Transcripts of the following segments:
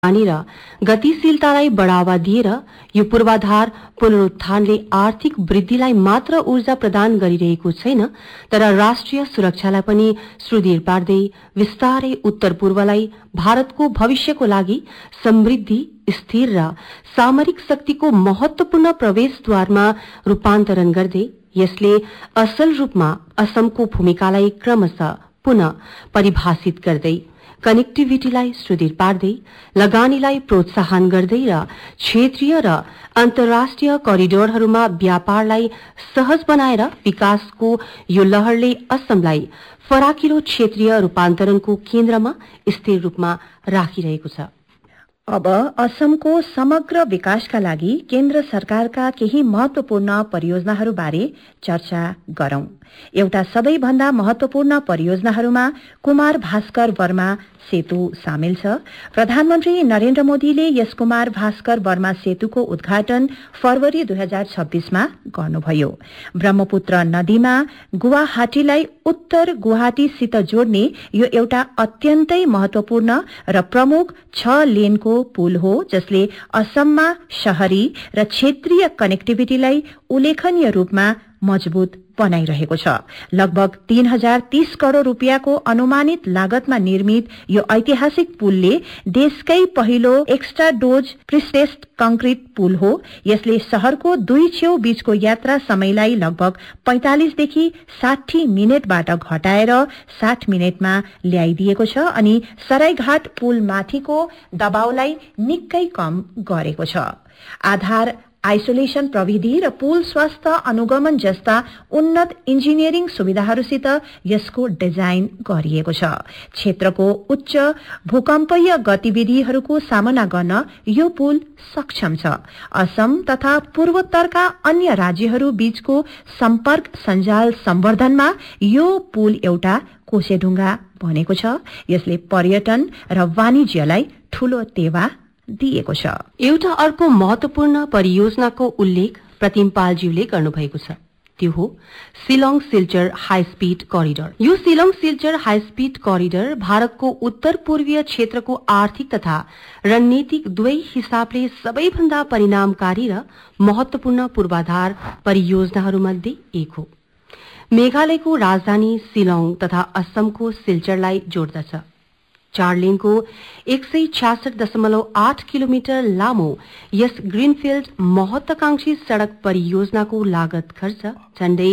र गतिशीलतालाई बढ़ावा दिएर यो पूर्वाधार पुनरुत्थानले आर्थिक वृद्धिलाई मात्र ऊर्जा प्रदान गरिरहेको छैन, तर राष्ट्रिय सुरक्षालाई पनि सुदृढ पार्दै विस्तारै उत्तर पूर्वलाई भारतको भविष्यको लागि समृद्धि, स्थिर र सामरिक शक्तिको महत्वपूर्ण प्रवेशद्वारमा रूपान्तरण गर्दै यसले असल रूपमा असमको भूमिकालाई क्रमशः पुनः परिभाषित गर्दै कनेक्टिभिटीलाई सुदृढ पार्दै लगानीलाई प्रोत्साहन गर्दै र क्षेत्रीय र अन्तर्राष्ट्रिय करिडोरहरूमा व्यापारलाई सहज बनाएर विकासको यो लहरले असमलाई फराकिलो क्षेत्रीय रूपान्तरणको केन्द्रमा स्थिर रूपमा राखिरहेको छ। अब असमको समग्र विकासका लागि केन्द्र सरकारका केही महत्वपूर्ण परियोजनाहरूबारे चर्चा गरौं। एउटा सबैभन्दा महत्वपूर्ण परियोजनाहरूमा कुमार भास्कर वर्मा सेतु सामेल छ। प्रधानमन्त्री नरेन्द्र मोदीले यस कुमार भास्कर वर्मा सेतुको उद्घाटन फरवरी 2026 मा गर्नुभयो। ब्रह्मपुत्र नदीमा गुवाहाटीलाई उत्तर गुवाहाटीसित जोड्ने यो एउटा अत्यन्तै महत्वपूर्ण र प्रमुख 6 लेनको पुल हो, जसले असममा शहरी र क्षेत्रीय कनेक्टिभिटीलाई उल्लेखनीय रूपमा मजबूत बनाइरहेको छ। लगभग 3030 करोड़ रुपियाँको अनुमानित लागतमा निर्मित यो ऐतिहासिक पुलले देशकै पहिलो एक्स्ट्रा डोज प्रिस्टेस्ड कंक्रिट पुल हो। यसले शहरको दुई छेउ बीचको यात्रा समयलाई लगभग 45 देखि 60 मिनेटबाट घटाएर 60 मिनेटमा ल्याइदिएको छ अनि सराइघाट पुल माथिको दबावलाई निकै कम गरेको छ। आधार आइसोलेशन प्रविधि र पुल स्वास्थ्य अनुगमन जस्ता उन्नत इन्जिनियरिङ सुविधाहरूसित यसको डिजाइन गरिएको छ। क्षेत्रको उच्च भूकम्पीय गतिविधिहरूको सामना गर्न यो पुल सक्षम छ। असम तथा पूर्वोत्तरका अन्य राज्यहरू बीचको सम्पर्क सञ्जाल सम्वर्धनमा यो पुल एउटा कोसेढुङ्गा बनेको छ। यसले पर्यटन र वाणिज्यलाई ठूलो टेवा दिएको छ। एउटा अर्को महत्वपूर्ण परियोजनाको उल्लेख प्रतिमपालज्यूले गर्नुभएको छ, त्यो हो Shillong Silchar high speed corridor. यो Shillong Silchar high speed corridor भारतको उत्तर पूर्वीय क्षेत्रको आर्थिक तथा रणनीतिक दुवै हिसाबले सबैभन्दा परिणामकारी र महत्वपूर्ण पूर्वाधार परियोजनाहरूमध्ये एक हो। मेघालयको राजधानी शिलाङ तथा असमको सिल्चरलाई जोड्दछ। 4 लेनको 166.8 किलोमिटर लामो यस ग्रीनफील्ड महत्वाकांक्षी सड़क परियोजनाको लागत खर्च झण्डै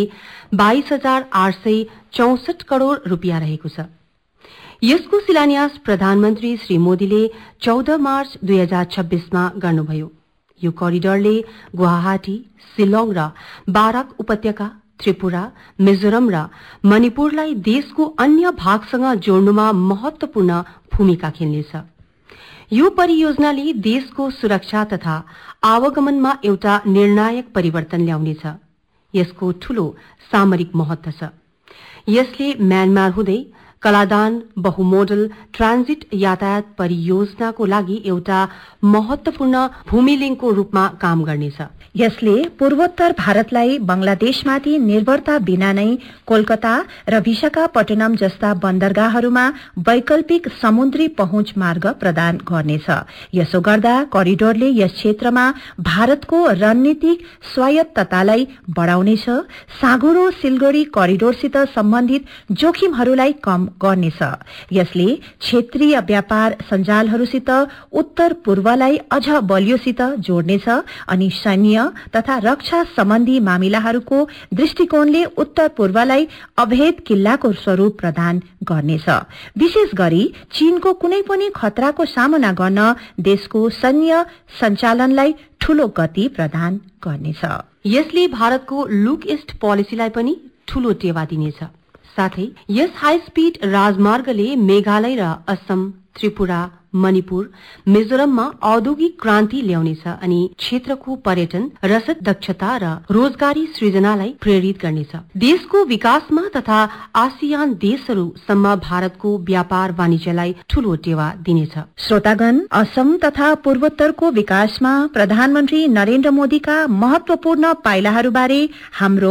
22,864 करोड़ रुपियाँ रहेको छ। यसको शिलान्यास प्रधानमन्त्री श्री मोदीले 14 मार्च 2026 मा गर्नुभयो। यो करिडोरले गुवाहाटी, शिलाङ र बाराक उपत्यका, त्रिपुरा, मिजोरम र मणिपुरलाई देशको अन्य भागसँग जोड्नुमा महत्वपूर्ण भूमिका खेल्नेछ। यो परियोजनाले देशको सुरक्षा तथा आवागमनमा एउटा निर्णायक परिवर्तन ल्याउनेछ। यसको ठूलो सामरिक महत्व छ। यसले म्यानमार हुँदै कलादान बहुमोडल ट्रान्जिट यातायात परियोजनाको लागि एउटा महत्वपूर्ण भूमिलिङ्कको रूपमा काम गर्नेछ। यसले पूर्वोत्तर भारतलाई बंगलादेशमाथि निर्भरता बिना नै कोलकाता र विशाखापट्टनम जस्ता बन्दरगाहहरूमा वैकल्पिक समुद्री पहुँच मार्ग प्रदान गर्नेछ। यसो गर्दा करिडोरले यस क्षेत्रमा भारतको रणनीतिक स्वायत्ततालाई बढ़ाउनेछ, साँगुरो सिलगढ़ी करिडोरसित सम्बन्धित जोखिमहरूलाई कम गर्नेछ। यसले क्षेत्रीय व्यापार सञ्जालहरूसित उत्तर पूर्वलाई अझ बलियोसित जोड्नेछ अनि सैन्य तथा रक्षा सम्बन्धी मामिलाहरूको दृष्टिकोणले उत्तर पूर्वलाई अभेद किल्लाको स्वरूप प्रदान गर्नेछ। विशेष गरी चीनको कुनै पनि खतराको सामना गर्न देशको सैन्य सञ्चालनलाई ठूलो गति प्रदान गर्नेछ। यसले भारतको लुक ईस्ट पोलिसीलाई पनि ठूलो टेवा दिनेछ। साथै यस हाई स्पीड राजमार्गले मेघालय र असम, त्रिपुरा, मणिपुर, मिजोरममा औद्योगिक क्रान्ति ल्याउनेछ अनि क्षेत्रको पर्यटन, रसद दक्षता र रोजगारी सृजनालाई प्रेरित गर्नेछ। देशको विकासमा तथा आसियान देशहरूसम्म भारतको व्यापार वाणिज्यलाई ठूलो टेवा दिनेछ। श्रोतागण, असम तथा पूर्वोत्तरको विकासमा प्रधानमन्त्री नरेन्द्र मोदीका महत्वपूर्ण पाइलाहरूबारे हाम्रो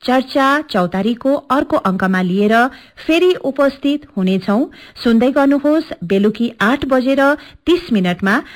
चर्चा चौतारीको अर्को अंकमा लिएर फेरि उपस्थित हुनेछौं। सुन्दै गर्नुहोस् बेलुकी 8:30 मा